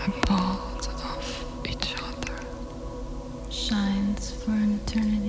both of each other. Shines for an eternity.